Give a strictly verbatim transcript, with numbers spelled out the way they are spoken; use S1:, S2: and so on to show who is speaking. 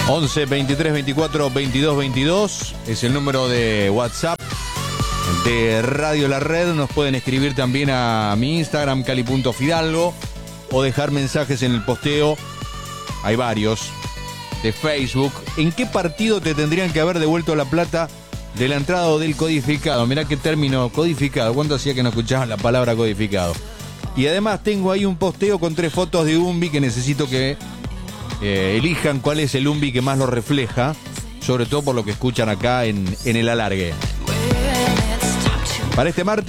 S1: once, veintitrés, veinticuatro, veintidós, veintidós es el número de WhatsApp de Radio La Red. Nos pueden escribir también a mi Instagram, cali punto fidalgo, o dejar mensajes en el posteo. Hay varios de Facebook. ¿En qué partido te tendrían que haber devuelto la plata de la entrada o del codificado? Mirá qué término, codificado. ¿Cuánto hacía que no escuchaban la palabra codificado? Y además tengo ahí un posteo con tres fotos de Umbi que necesito que eh, elijan cuál es el Umbi que más lo refleja, sobre todo por lo que escuchan acá en, en el alargue. Para este martes